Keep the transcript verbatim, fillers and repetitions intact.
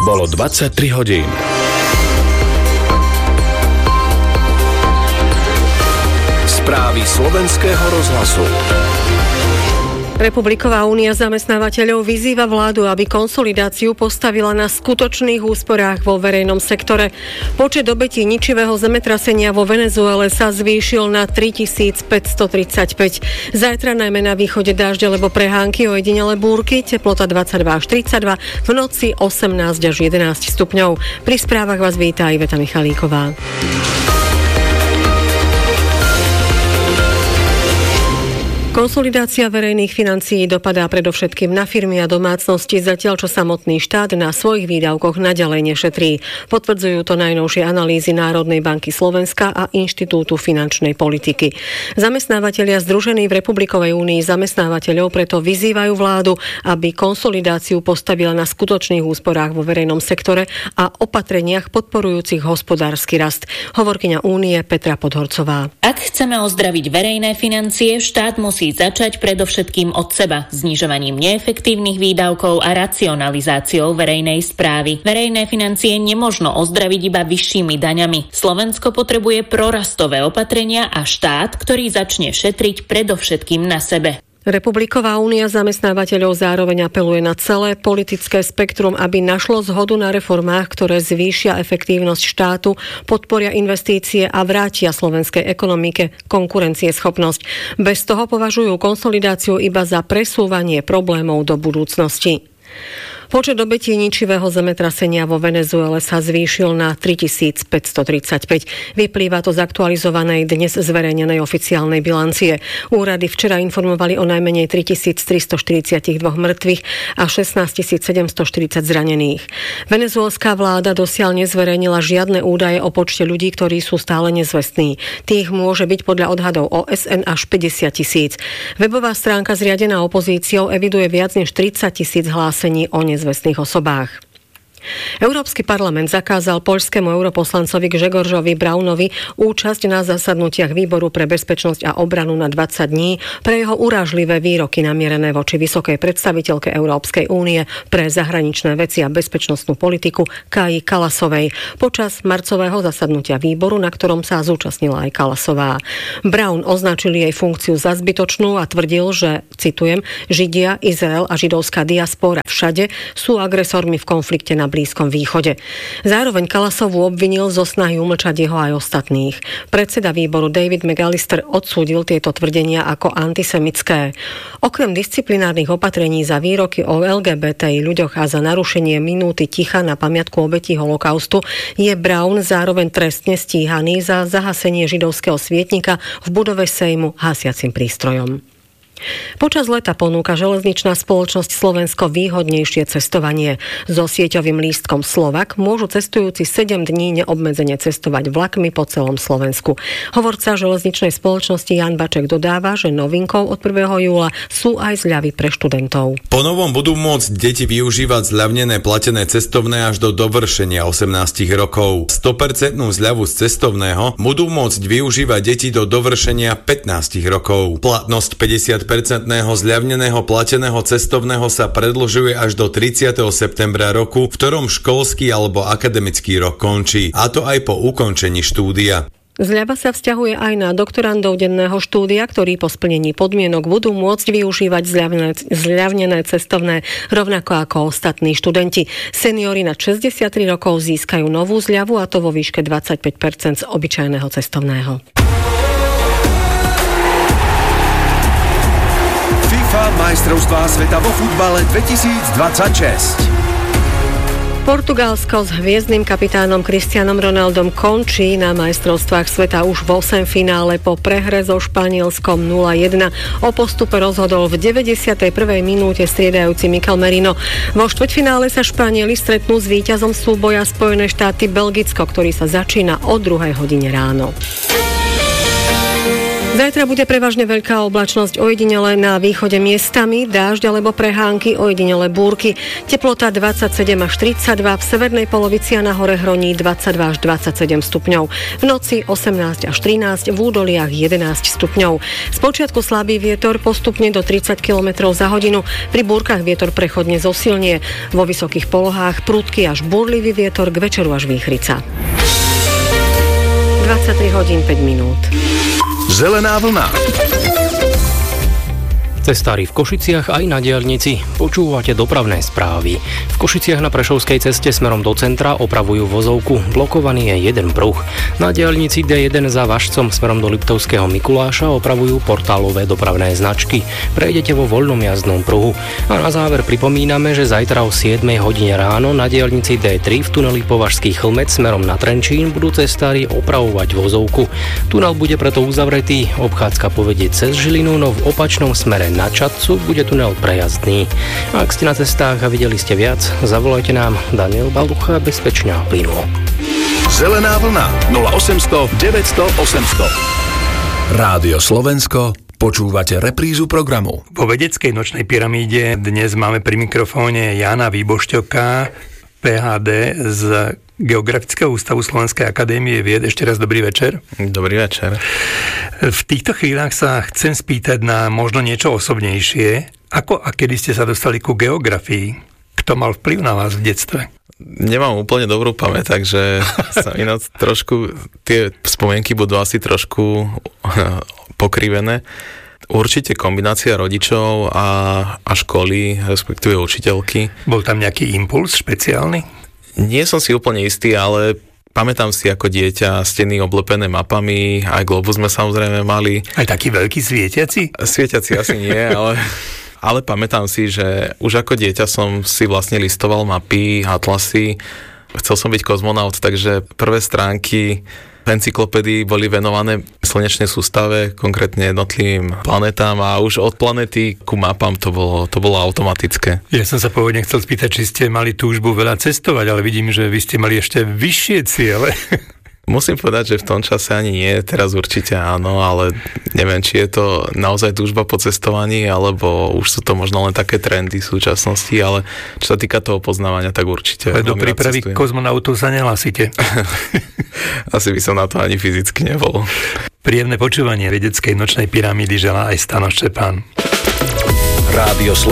Bolo dvadsaťtri hodín. Správy slovenského rozhlasu. Republiková únia zamestnávateľov vyzýva vládu, aby konsolidáciu postavila na skutočných úsporách vo verejnom sektore. Počet obetí ničivého zemetrasenia vo Venezuele sa zvýšil na tritisícpäťstotridsaťpäť. Zajtra najmä na východe dážde alebo prehánky, ojedinele búrky, teplota dvadsaťdva až tridsaťdva, v noci osemnásť až jedenásť stupňov. Pri správach vás víta Iveta Michalíková. Konsolidácia verejných financií dopadá predovšetkým na firmy a domácnosti, zatiaľ čo samotný štát na svojich výdavkoch naďalej nešetrí. Potvrdzujú to najnovšie analýzy Národnej banky Slovenska a Inštitútu finančnej politiky. Zamestnávatelia združení v Republikovej únii zamestnávateľov preto vyzývajú vládu, aby konsolidáciu postavila na skutočných úsporách vo verejnom sektore a opatreniach podporujúcich hospodársky rast. Hovorkyňa únie Petra Podhorcová. Ak chceme ozdraviť verejné financie, štát musí začať predovšetkým od seba, znižovaním neefektívnych výdavkov a racionalizáciou verejnej správy. Verejné financie nemožno ozdraviť iba vyššími daňami. Slovensko potrebuje prorastové opatrenia a štát, ktorý začne šetriť predovšetkým na sebe. Republiková únia zamestnávateľov zároveň apeluje na celé politické spektrum, aby našlo zhodu na reformách, ktoré zvýšia efektívnosť štátu, podporia investície a vrátia slovenskej ekonomike konkurencieschopnosť. Bez toho považujú konsolidáciu iba za presúvanie problémov do budúcnosti. Počet obetí ničivého zemetrasenia vo Venezuele sa zvýšil na tritisícpäťstotridsaťpäť. Vyplýva to z aktualizovanej dnes zverejnenej oficiálnej bilancie. Úrady včera informovali o najmenej tritisíctristoštyridsaťdva mŕtvych a šestnásťtisícsedemstoštyridsať zranených. Venezuelská vláda dosiaľ nezverejnila žiadne údaje o počte ľudí, ktorí sú stále nezvestní. Tých môže byť podľa odhadov ó es en až päťdesiat tisíc. Webová stránka zriadená opozíciou eviduje viac než tridsať tisíc hlásení o nezvestných osobách. Európsky parlament zakázal poľskému europoslancovi Grzegorzovi Braunovi účasť na zasadnutiach výboru pre bezpečnosť a obranu na dvadsať dní pre jeho urážlivé výroky namierené voči vysokej predstaviteľke Európskej únie pre zahraničné veci a bezpečnostnú politiku Kaji Kallasovej počas marcového zasadnutia výboru, na ktorom sa zúčastnila aj Kallasová. Braun označil jej funkciu za zbytočnú a tvrdil, že, citujem, Židia, Izrael a židovská diaspora všade sú agresormi v konflikte na Blízkom východe. Zároveň Kallasovú obvinil zo snahy umlčať jeho aj ostatných. Predseda výboru David McAllister odsúdil tieto tvrdenia ako antisemické. Okrem disciplinárnych opatrení za výroky o el gé bé té í ľuďoch a za narušenie minúty ticha na pamiatku obetí holokaustu je Braun zároveň trestne stíhaný za zahasenie židovského svietnika v budove Sejmu hasiacim prístrojom. Počas leta ponúka železničná spoločnosť Slovensko výhodnejšie cestovanie. So sieťovým lístkom Slovak môžu cestujúci sedem dní neobmedzene cestovať vlakmi po celom Slovensku. Hovorca železničnej spoločnosti Jan Baček dodáva, že novinkou od prvého júla sú aj zľavy pre študentov. Po novom budú môcť deti využívať zľavnené platené cestovné až do dovršenia osemnásť rokov. sto percent zľavu z cestovného budú môcť využívať deti do dovršenia pätnásť rokov. Platnosť päťdesiat percent zľavneného plateného cestovného sa predĺžuje až do tridsiateho septembra roku, v ktorom školský alebo akademický rok končí, a to aj po ukončení štúdia. Zľava sa vzťahuje aj na doktorandov denného štúdia, ktorí po splnení podmienok budú môcť využívať zľavné, zľavnené cestovné, rovnako ako ostatní študenti. Seniori nad šesťdesiattri rokov získajú novú zľavu, a to vo výške dvadsaťpäť percent z obyčajného cestovného. Majstrovstvá sveta vo futbale dvetisícdvadsaťšesť. Portugalsko s hviezdnym kapitánom Cristianom Ronaldom končí na majstrovstvách sveta už v osemfinále po prehre so Španielskom nula jedna. O postupe rozhodol v deväťdesiatej prvej minúte striedajúci Mikel Merino. Vo štvrťfinále sa Španieli stretnú s víťazom súboja Spojené štáty Belgicko, ktorý sa začína o druhej hodine ráno. Zajtra bude prevažne veľká oblačnosť, ojedinele na východe miestami, dážď alebo prehánky, ojedinele búrky. Teplota dvadsaťsedem až tridsaťdva, v severnej polovici a na hore hroní dvadsaťdva až dvadsaťsedem stupňov. V noci osemnásť až trinásť, v údoliach jedenásť stupňov. Spočiatku slabý vietor, postupne do tridsať kilometrov za hodinu. Pri búrkach vietor prechodne zosilnie. Vo vysokých polohách prudký až búrlivý vietor, k večeru až výchrica. dvadsaťtri hodín päť minút. Zelená vlna. Cestári v Košiciach aj na diaľnici. Počúvate dopravné správy. V Košiciach na Prešovskej ceste smerom do centra opravujú vozovku. Blokovaný je jeden pruh. Na diaľnici dé jeden za Važcom smerom do Liptovského Mikuláša opravujú portálové dopravné značky. Prejdete vo voľnom jazdnom pruhu. A na záver pripomíname, že zajtra o siedmej hodine ráno na diaľnici dé tri v tuneli Považský Chlmec smerom na Trenčín budú cestári opravovať vozovku. Tunel bude preto uzavretý. Obchádzka povedie cez Žilinu, no v opačnom smere na Čadcu bude tunel prejazdný. Ak ste na cestách a videli ste viac, zavolajte nám. Daniel Balucha, bezpečne a plynulo. Zelená vlna nula osemsto deväťsto osemsto. Rádio Slovensko. Počúvate reprízu programu. Vo vedeckej nočnej pyramíde dnes máme pri mikrofóne Jána Výbošťoka, pé há dé z Geografického ústavu Slovenskej akadémie vied. Ešte raz dobrý večer. Dobrý večer. V týchto chvíľach sa chcem spýtať na možno niečo osobnejšie. Ako a kedy ste sa dostali ku geografii? Kto mal vplyv na vás v detstve? Nemám úplne dobrú pamäť, takže sa ináč trošku, tie spomienky budú asi trošku pokrivené. Určite kombinácia rodičov a, a školy, respektíve učiteľky. Bol tam nejaký impuls špeciálny? Nie som si úplne istý, ale pamätám si ako dieťa steny oblepené mapami, aj globus sme samozrejme mali. Aj taký veľký svietiaci? Svietiaci asi nie, ale, ale pamätám si, že už ako dieťa som si vlastne listoval mapy, atlasy. Chcel som byť kozmonaut, takže prvé stránky v encyklopédii boli venované slnečnej sústave, konkrétne jednotlivým planetám a už od planety ku mapám to bolo, to bolo automatické. Ja som sa pôvodne chcel spýtať, či ste mali túžbu veľa cestovať, ale vidím, že vy ste mali ešte vyššie ciele. Musím povedať, že v tom čase ani nie, teraz určite áno, ale neviem, či je to naozaj túžba po cestovaní, alebo už sú to možno len také trendy v súčasnosti, ale čo sa týka toho poznávania, tak určite. Ale do prípravy kozmonautov sa nehlasíte. Asi by som na to ani fyzicky nebol. Príjemné počúvanie vedeckej nočnej pyramídy želá aj Stano Štepán. Rádio Slovensko.